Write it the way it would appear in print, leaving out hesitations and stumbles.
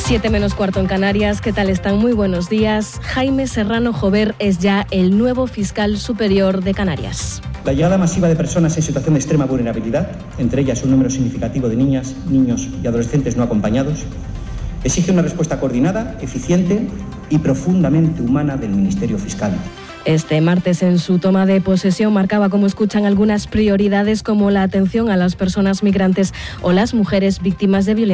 7:15 en Canarias. ¿Qué tal están? Muy buenos días. Jaime Serrano Jover es ya el nuevo fiscal superior de Canarias. La llegada masiva de personas en situación de extrema vulnerabilidad, entre ellas un número significativo de niñas, niños y adolescentes no acompañados, exige una respuesta coordinada, eficiente y profundamente humana del Ministerio Fiscal. Este martes, en su toma de posesión, marcaba, como escuchan, algunas prioridades como la atención a las personas migrantes o las mujeres víctimas de violencia